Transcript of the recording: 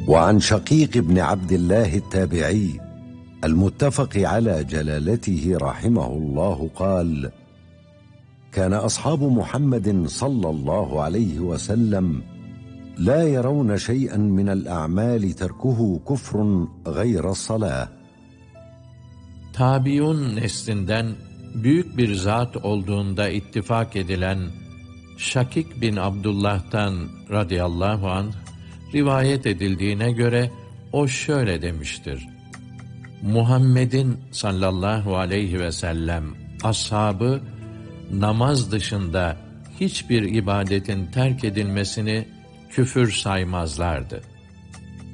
وعن شقيق بن عبد الله التابعي المتفق على جلالته رحمه الله قال: كان أصحاب محمد صلى الله عليه وسلم لا يرون شيئا من الأعمال تركه كفر غير الصلاة. Tabiun neslinden büyük bir zat olduğunda ittifak edilen Şakik bin Abdullah'tan radıyallahu anh rivayet edildiğine göre o şöyle demiştir: Muhammed'in sallallahu aleyhi ve sellem ashabı namaz dışında hiçbir ibadetin terk edilmesini küfür saymazlardı.